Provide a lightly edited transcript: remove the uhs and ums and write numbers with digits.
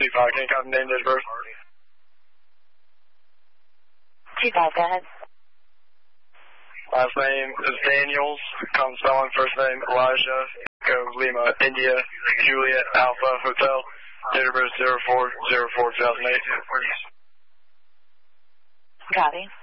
25. Can you copy name, date of birth? 25, go ahead. Last name is Daniels. Common spelling. First name Elijah. Go Lima, India, Juliet, Alpha, Hotel. Date of birth 04/04/2008. Copy.